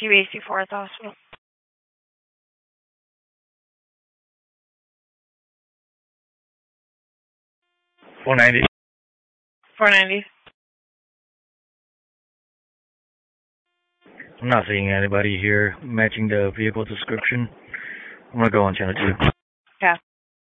QAC Forest Hospital. 490. 490. I'm not seeing anybody here matching the vehicle description. I'm gonna go on channel 2.